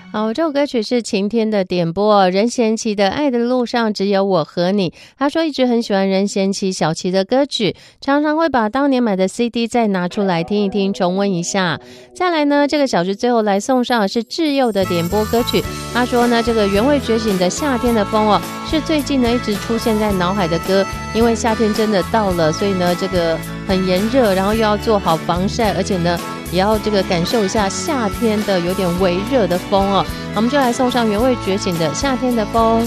好，这首歌曲是晴天的点播，任贤齐的《爱的路上只有我和你》。他说一直很喜欢任贤齐、小齐的歌曲，常常会把当年买的 CD 再拿出来听一听，重温一下。再来呢，这个小时最后来送上的是智佑的点播歌曲。他说呢，这个原味觉醒的《夏天的风》哦，是最近呢一直出现在脑海的歌，因为夏天真的到了，所以呢这个很炎热，然后又要做好防晒，而且呢也要这个感受一下夏天的有点微热的风哦。我们就来送上原味觉醒的《夏天的风》。